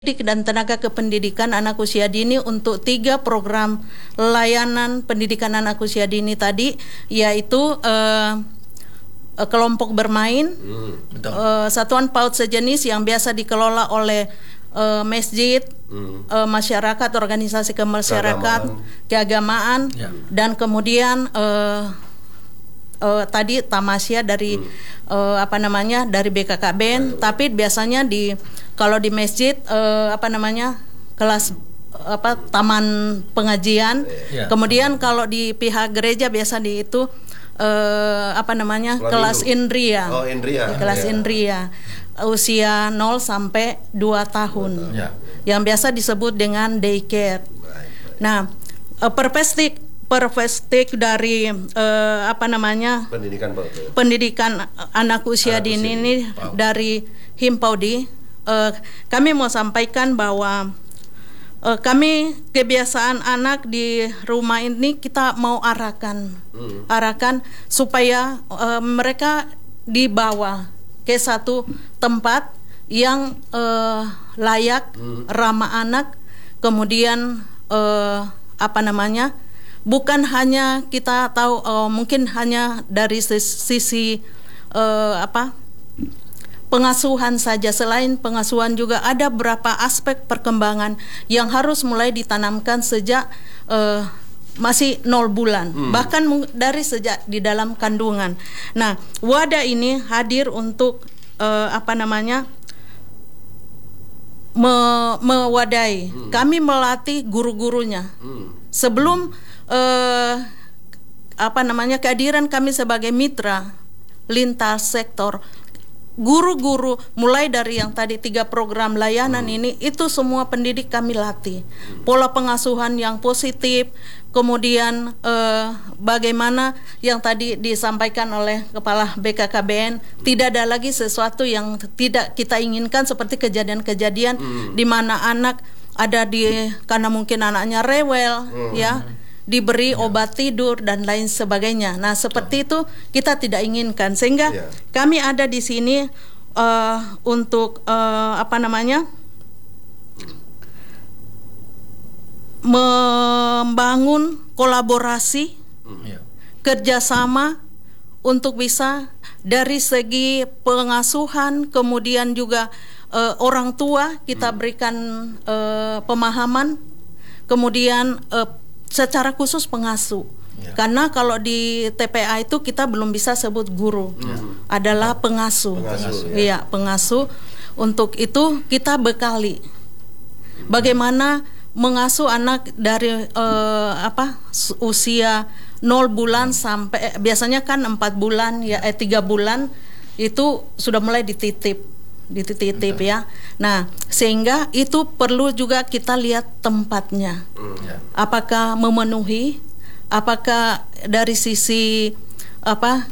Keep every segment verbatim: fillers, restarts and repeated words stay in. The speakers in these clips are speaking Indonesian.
dan tenaga kependidikan anak usia dini untuk tiga program layanan pendidikan anak usia dini tadi, yaitu eh, kelompok bermain, hmm, eh, satuan PAUD sejenis yang biasa dikelola oleh eh, masjid, hmm. eh, masyarakat, organisasi kemasyarakat, keagamaan, keagamaan ya. Dan kemudian eh, eh, tadi tamasya dari hmm. eh, apa namanya dari B K K B N, ya. Tapi biasanya di kalau di masjid eh, apa namanya kelas apa taman pengajian, ya. Kemudian kalau di pihak gereja biasa di itu eh, apa namanya Lalu. kelas indria, oh, indria. kelas ya. indria usia nol sampai dua tahun, ya. Yang biasa disebut dengan daycare. Baik, baik. Nah, perspektif perspektif dari eh, apa namanya pendidikan pendidikan anak usia dini ini dari Himpaudi. Uh, kami mau sampaikan bahwa uh, kami kebiasaan anak di rumah ini kita mau arahkan, hmm. arahkan supaya uh, mereka dibawa ke satu tempat yang uh, layak, hmm. ramah anak, kemudian uh, apa namanya bukan hanya kita tahu uh, mungkin hanya dari sisi uh, apa pengasuhan saja. Selain pengasuhan juga ada beberapa aspek perkembangan yang harus mulai ditanamkan sejak uh, masih nol bulan, hmm. bahkan dari sejak di dalam kandungan. Nah, wadah ini hadir untuk uh, apa namanya me mewadai. Hmm. Kami melatih guru-gurunya hmm. sebelum uh, apa namanya kehadiran kami sebagai mitra lintas sektor. Guru-guru mulai dari yang tadi tiga program layanan hmm. ini itu semua pendidik kami latih pola pengasuhan yang positif, kemudian eh, bagaimana yang tadi disampaikan oleh Kepala B K K B N, tidak ada lagi sesuatu yang tidak kita inginkan seperti kejadian-kejadian hmm. di mana anak ada di karena mungkin anaknya rewel hmm. ya diberi ya. obat tidur dan lain sebagainya. Nah, seperti itu kita tidak inginkan, sehingga ya. kami ada di sini uh, untuk uh, apa namanya membangun kolaborasi, ya. kerjasama untuk bisa dari segi pengasuhan, kemudian juga uh, orang tua kita hmm. berikan uh, pemahaman, kemudian uh, secara khusus pengasuh, ya. Karena kalau di T P A itu kita belum bisa sebut guru, ya. adalah pengasuh, pengasuh ya. Iya, pengasuh. Untuk itu kita bekali bagaimana mengasuh anak dari eh, apa usia nol bulan sampai eh, biasanya kan empat bulan ya eh tiga bulan itu sudah mulai dititip. dititip ya. Nah, sehingga itu perlu juga kita lihat tempatnya. Apakah memenuhi? Apakah dari sisi apa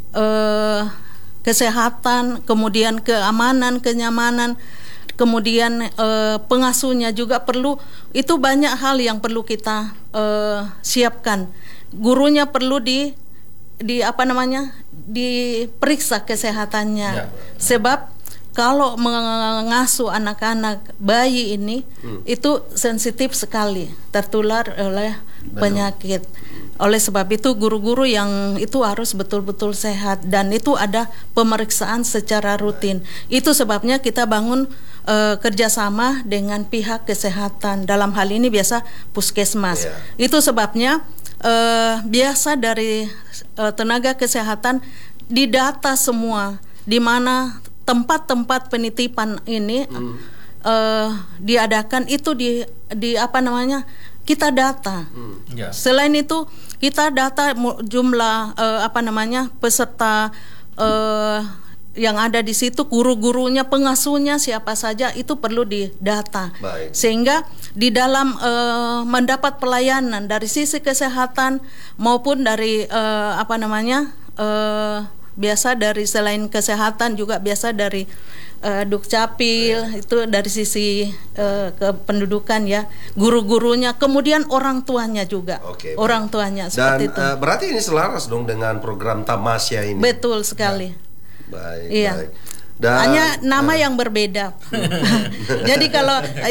eh, kesehatan, kemudian keamanan, kenyamanan, kemudian eh, pengasuhnya juga perlu. Itu banyak hal yang perlu kita eh, siapkan. Gurunya perlu di di apa namanya? diperiksa kesehatannya. Ya. Sebab kalau mengasuh anak-anak bayi ini hmm. itu sensitif sekali tertular oleh Betul. penyakit. Oleh sebab itu guru-guru yang itu harus betul-betul sehat dan itu ada pemeriksaan secara rutin. Itu sebabnya kita bangun uh, kerjasama dengan pihak kesehatan. Dalam hal ini biasa puskesmas. Yeah. Itu sebabnya uh, biasa dari uh, tenaga kesehatan didata semua di mana tempat-tempat penitipan ini hmm. uh, diadakan itu di di apa namanya kita data. Hmm. Yeah. Selain itu kita data jumlah uh, apa namanya peserta uh, yang ada di situ, guru-gurunya, pengasuhnya siapa saja itu perlu didata. Baik. Sehingga di dalam uh, mendapat pelayanan dari sisi kesehatan maupun dari uh, apa namanya uh, biasa dari selain kesehatan juga biasa dari uh, Dukcapil ya. Itu dari sisi uh, kependudukan ya, guru-gurunya, kemudian orang tuanya juga. Oke, orang tuanya seperti dan, itu. Uh, berarti ini selaras dong dengan program Tamasya ini. Betul sekali. Ya. Baik, iya. baik. Dan, hanya nama uh, yang berbeda. Jadi kalau